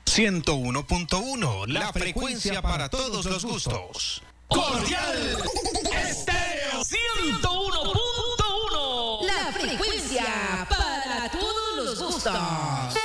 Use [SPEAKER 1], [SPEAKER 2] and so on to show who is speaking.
[SPEAKER 1] 101.1, la frecuencia para todos los gustos.
[SPEAKER 2] Cordial Estéreo 101.1,
[SPEAKER 3] la frecuencia para todos los gustos.